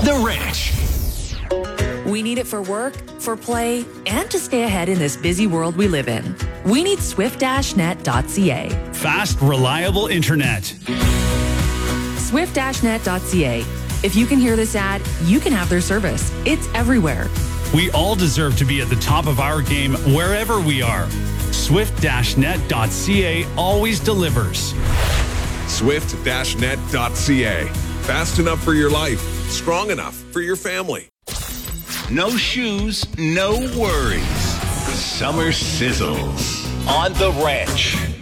The Ranch. We need it for work, for play, and to stay ahead in this busy world we live in. We need swift-net.ca. Fast, reliable internet. Swift-net.ca. If you can hear this ad, you can have their service. It's everywhere. We all deserve to be at the top of our game wherever we are. Swift-net.ca always delivers. Swift-net.ca. Fast enough for your life, strong enough for your family. No shoes, no worries. Summer sizzles on The Ranch.